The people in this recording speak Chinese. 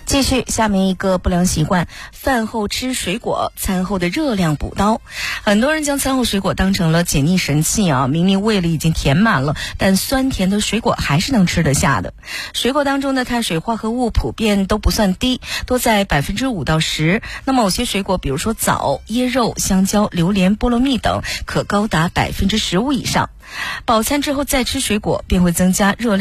继续，下面一个不良习惯，饭后吃水果，餐后的热量补刀。很多人将餐后水果当成了解腻神器啊，明明胃里已经填满了，但酸甜的水果还是能吃得下的。水果当中的碳水化合物普遍都不算低，多在5%到10%。那某些水果，比如说枣、椰肉、香蕉、榴莲、菠萝蜜等，可高达15%以上。饱餐之后再吃水果，便会增加热量。